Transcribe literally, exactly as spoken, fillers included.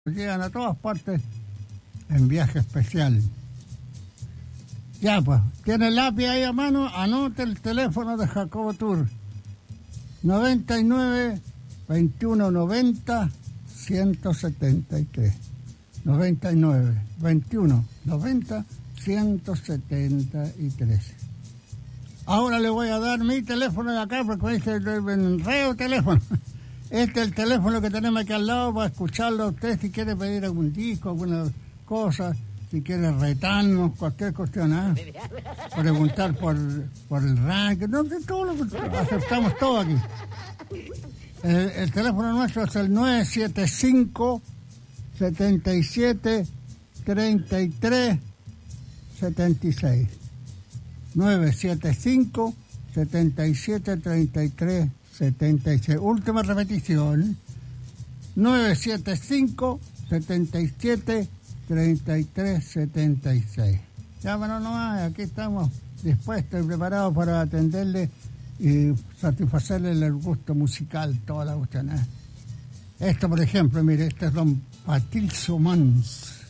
Llegan a todas partes en viaje especial. Ya, pues, tiene el lápiz ahí a mano, anote el teléfono de Jacobo Tour. noventa y nueve, veintiuno noventa, ciento setenta y tres. noventa y nueve, veintiuno noventa, ciento setenta y tres. Ahora le voy a dar mi teléfono de acá porque me dice el reo teléfono. Este es el teléfono que tenemos aquí al lado para escucharlo a usted si quiere pedir algún disco, alguna cosa, si quiere retarnos, cualquier cuestión, ¿eh? Preguntar por, por el ranking, no, todo lo que aceptamos todo aquí. El, el teléfono nuestro es el nueve siete cinco, setenta y siete, treinta y tres, setenta y seis. nueve siete cinco, setenta y siete, treinta y tres, setenta y seis. Última repetición. nueve siete cinco, setenta y siete, treinta y tres, setenta y seis. Llámanos nomás, aquí estamos dispuestos y preparados para atenderle y satisfacerle el gusto musical, toda la cuestión, ¿eh? Esto, por ejemplo, mire, este es don Patricio Mans.